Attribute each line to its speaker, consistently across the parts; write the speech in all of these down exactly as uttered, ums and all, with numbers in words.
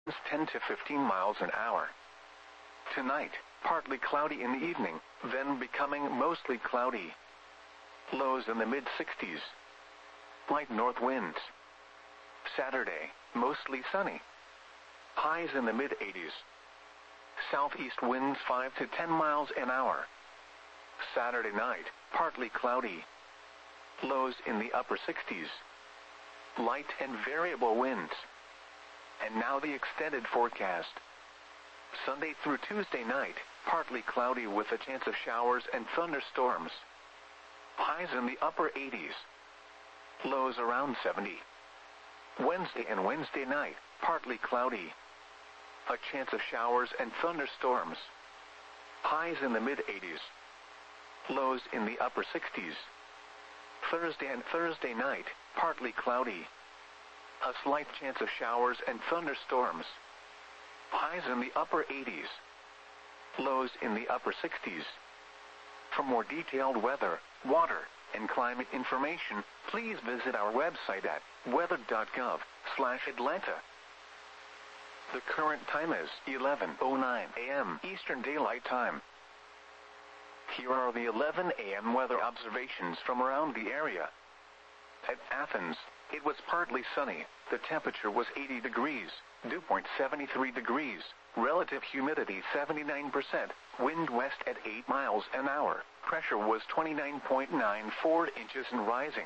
Speaker 1: ten to fifteen miles an hour. Tonight, partly cloudy in the evening, then becoming mostly cloudy. Lows in the mid sixties. Light north winds. Saturday, mostly sunny. Highs in the mid eighties. Southeast winds five to ten miles an hour. Saturday night, partly cloudy. Lows in the upper sixties. Light and variable winds. And now the extended forecast. Sunday through Tuesday night, partly cloudy with a chance of showers and thunderstorms. Highs in the upper eighties. Lows around seventy. Wednesday and Wednesday night, partly cloudy. A chance of showers and thunderstorms. Highs in the mid eighties. Lows in the upper sixties. Thursday and Thursday night, partly cloudy. A slight chance of showers and thunderstorms. Highs in the upper eighties. Lows in the upper sixties. For more detailed weather, water, and climate information, please visit our website at weather dot gov slash Atlanta. The current time is eleven oh nine a m Eastern Daylight Time. Here are the eleven a m weather observations from around the area. At Athens, it was partly sunny. The temperature was eighty degrees, dew point seventy-three degrees, relative humidity seventy-nine percent, wind west at eight miles an hour, pressure was twenty-nine point nine four inches and rising.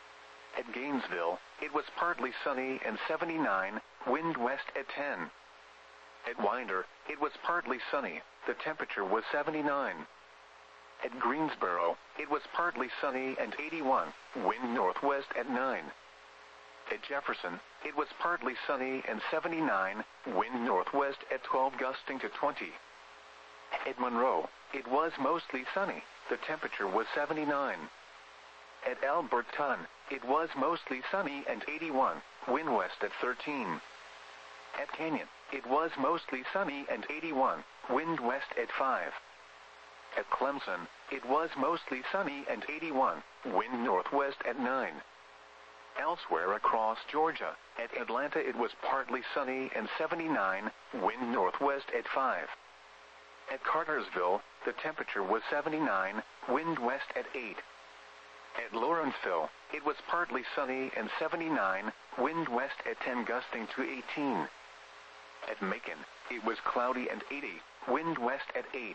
Speaker 1: At Gainesville, it was partly sunny and seventy-nine, wind west at ten. At Winder, it was partly sunny, the temperature was seventy-nine. At Greensboro, it was partly sunny and eighty-one, wind northwest at nine. At Jefferson, it was partly sunny and seventy-nine, wind northwest at twelve gusting to twenty. At Monroe, it was mostly sunny, the temperature was seventy-nine. At Alberton, it was mostly sunny and eighty-one, wind west at thirteen. At Canyon, it was mostly sunny and eighty-one, wind west at five. At Clemson, it was mostly sunny and eighty-one, wind northwest at nine. Elsewhere across Georgia, at Atlanta it was partly sunny and seventy-nine, wind northwest at five. At Cartersville, the temperature was seventy-nine, wind west at eight. At Lawrenceville, it was partly sunny and seventy-nine, wind west at ten gusting to eighteen. At Macon, it was cloudy and eighty, wind west at eight.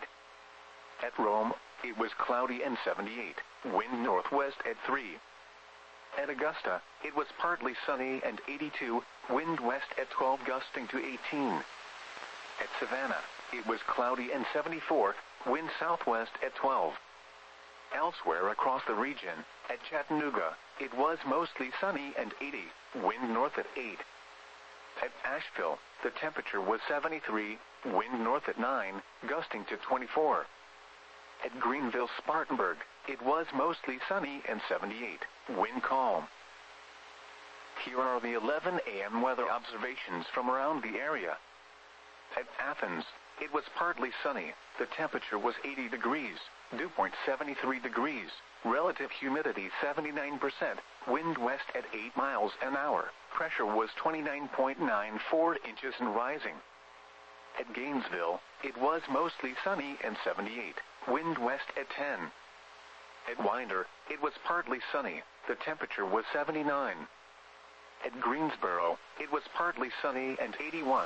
Speaker 1: At Rome, it was cloudy and seventy-eight, wind northwest at three. At Augusta, it was partly sunny and eighty-two, wind west at twelve gusting to eighteen. At Savannah, it was cloudy and seventy-four, wind southwest at twelve. Elsewhere across the region, at Chattanooga, it was mostly sunny and eighty, wind north at eight. At Asheville, the temperature was seventy-three, wind north at nine, gusting to twenty-four. At Greenville-Spartanburg, it was mostly sunny and seventy-eight, wind calm. Here are the eleven a m weather observations from around the area. At Athens, it was partly sunny, the temperature was eighty degrees, dew point seventy-three degrees, relative humidity seventy-nine percent, wind west at eight miles an hour, pressure was twenty-nine point nine four inches and rising. At Gainesville, it was mostly sunny and seventy-eight, wind west at ten. At Winder, it was partly sunny, the temperature was seventy-nine. At Greensboro, it was partly sunny and eighty-one.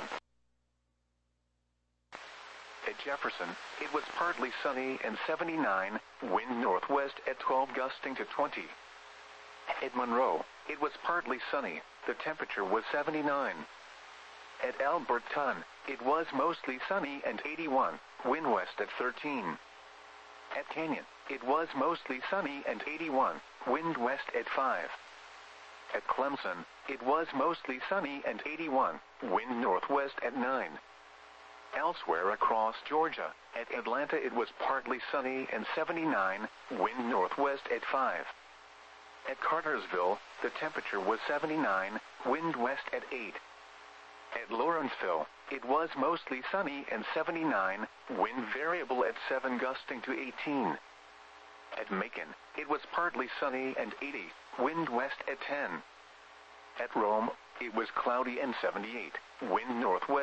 Speaker 1: At Jefferson, it was partly sunny and seventy-nine, wind northwest at twelve gusting to twenty. At Monroe, it was partly sunny, the temperature was seventy-nine. At Alberton, it was mostly sunny and eighty-one, wind west at thirteen. At Canyon, it was mostly sunny and eighty-one, wind west at five. At Clemson, it was mostly sunny and eighty-one, wind northwest at nine. Elsewhere across Georgia, at Atlanta it was partly sunny and seventy-nine, wind northwest at five. At Cartersville, the temperature was seventy-nine, wind west at eight. At Lawrenceville, it was mostly sunny and seventy-nine, wind variable at seven gusting to eighteen. At Macon, it was partly sunny and eighty, wind west at ten. At Rome, it was cloudy and seventy-eight, wind northwest